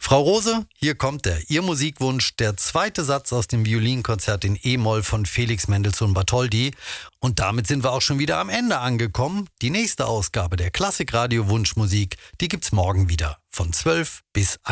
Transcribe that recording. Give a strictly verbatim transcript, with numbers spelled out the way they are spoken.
Frau Rose, hier kommt er. Ihr Musikwunsch, der zweite Satz aus dem Violinkonzert in E-Moll von Felix Mendelssohn Bartholdy. Und damit sind wir auch schon wieder am Ende angekommen. Die nächste Ausgabe der Klassikradio Wunschmusik, die gibt's morgen wieder von zwölf bis